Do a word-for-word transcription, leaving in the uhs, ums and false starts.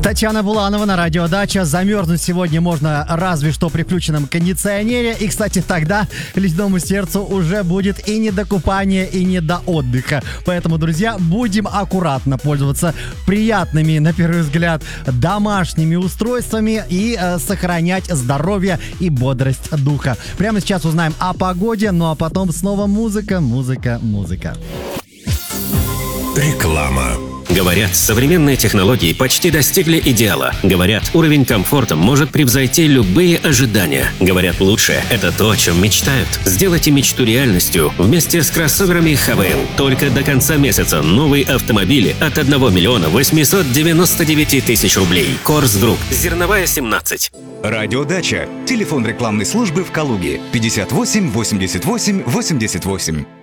Татьяна Буланова на радио Дача. Замерзнуть сегодня можно разве что при включенном кондиционере. И, кстати, тогда ледяному сердцу уже будет и не до купания, и не до отдыха. Поэтому, друзья, будем аккуратно пользоваться приятными, на первый взгляд, домашними устройствами и э, сохранять здоровье и бодрость духа. Прямо сейчас узнаем о погоде, ну а потом снова музыка, музыка, музыка. Реклама. Говорят, современные технологии почти достигли идеала. Говорят, уровень комфорта может превзойти любые ожидания. Говорят, лучшее – это то, о чем мечтают. Сделайте мечту реальностью вместе с кроссоверами Хавейл. Только до конца месяца новые автомобили от одного миллиона восемьсот девяносто девять тысяч рублей. Корс Групп. Зерновая, семнадцать. Радиодача. Телефон рекламной службы в Калуге. пятьдесят восемь восемьдесят восемь восемьдесят восемь.